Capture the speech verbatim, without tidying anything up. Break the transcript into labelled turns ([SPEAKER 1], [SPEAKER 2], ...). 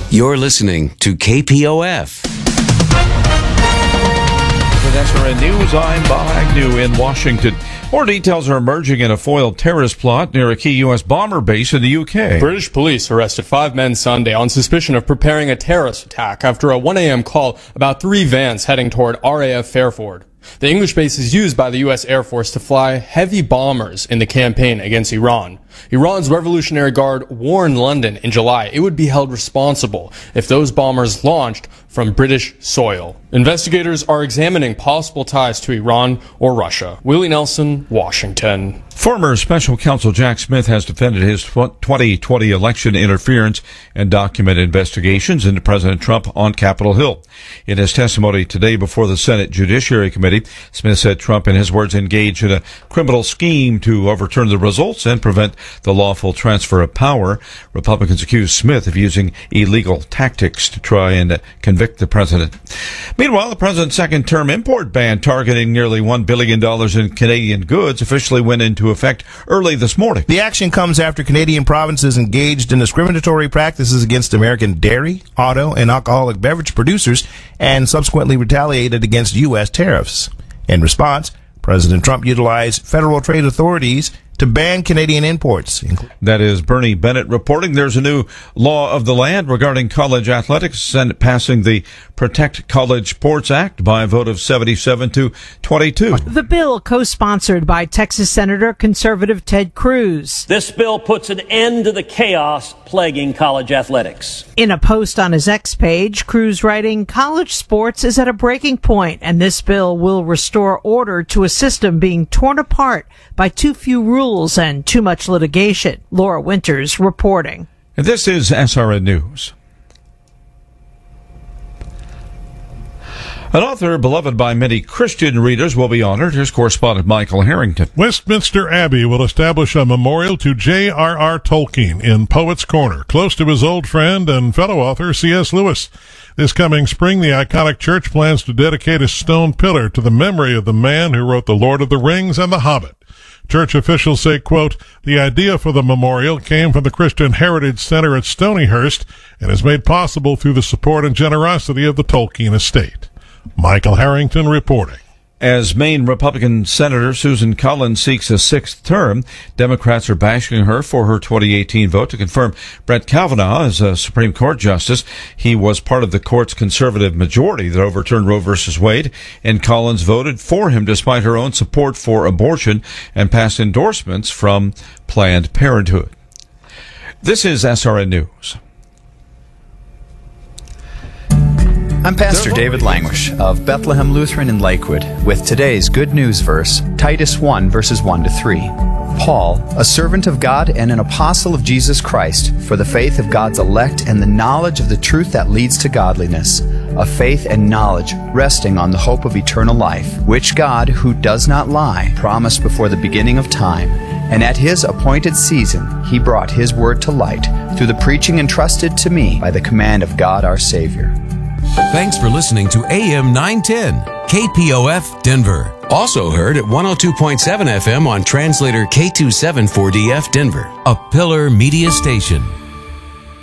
[SPEAKER 1] You're listening to K P O F.
[SPEAKER 2] With S R N News, I'm Bob Agnew in Washington. More details are emerging in a foiled terrorist plot near a key U S bomber base in the U K.
[SPEAKER 3] British police arrested five men Sunday on suspicion of preparing a terrorist attack after a one a.m. call about three vans heading toward R A F Fairford. The English base is used by the U S Air Force to fly heavy bombers in the campaign against Iran. Iran's Revolutionary Guard warned London in July it would be held responsible if those bombers launched from British soil. Investigators are examining possible ties to Iran or Russia. Willie Nelson, Washington.
[SPEAKER 2] Former Special Counsel Jack Smith has defended his twenty twenty election interference and documented investigations into President Trump on Capitol Hill. In his testimony today before the Senate Judiciary Committee, Smith said Trump, in his words, engaged in a criminal scheme to overturn the results and prevent the lawful transfer of power. Republicans accused Smith of using illegal tactics to try and convict the president. Meanwhile, the president's second-term import ban targeting nearly one billion dollars in Canadian goods officially went into effect early this morning.
[SPEAKER 4] The action comes after Canadian provinces engaged in discriminatory practices against American dairy, auto, and alcoholic beverage producers and subsequently retaliated against U S tariffs. In response, President Trump utilized federal trade authorities to ban Canadian imports.
[SPEAKER 2] That is Bernie Bennett reporting. There's a new law of the land regarding college athletics, Senate passing the Protect College Sports Act by a vote of seventy-seven to twenty-two.
[SPEAKER 5] The bill, co-sponsored by Texas Senator conservative Ted Cruz.
[SPEAKER 6] This bill puts an end to the chaos plaguing college athletics.
[SPEAKER 5] In a post on his X page, Cruz writing, college sports is at a breaking point, and this bill will restore order to a system being torn apart by too few rules and too much litigation. Laura Winters reporting.
[SPEAKER 2] And this is S R N News. An author beloved by many Christian readers will be honored. Here's correspondent Michael Harrington.
[SPEAKER 7] Westminster Abbey will establish a memorial to J R R Tolkien in Poets' Corner, close to his old friend and fellow author C S Lewis. This coming spring, the iconic church plans to dedicate a stone pillar to the memory of the man who wrote The Lord of the Rings and The Hobbit. Church officials say, quote, the idea for the memorial came from the Christian Heritage Center at Stonyhurst and is made possible through the support and generosity of the Tolkien estate. Michael Harrington reporting.
[SPEAKER 2] As Maine Republican Senator Susan Collins seeks a sixth term, Democrats are bashing her for her twenty eighteen vote to confirm Brett Kavanaugh as a Supreme Court justice. He was part of the court's conservative majority that overturned Roe versus Wade, and Collins voted for him despite her own support for abortion and past endorsements from Planned Parenthood. This is S R N News.
[SPEAKER 8] I'm Pastor David Langwish of Bethlehem Lutheran in Lakewood with today's Good News verse, Titus one, verses one to three. Paul, a servant of God and an apostle of Jesus Christ, for the faith of God's elect and the knowledge of the truth that leads to godliness, a faith and knowledge resting on the hope of eternal life, which God, who does not lie, promised before the beginning of time. And at His appointed season, He brought His word to light through the preaching entrusted to me by the command of God our Savior.
[SPEAKER 1] Thanks for listening to A M nine ten, K P O F Denver. Also heard at one oh two point seven F M on translator K two seven four D F Denver, a Pillar Media station.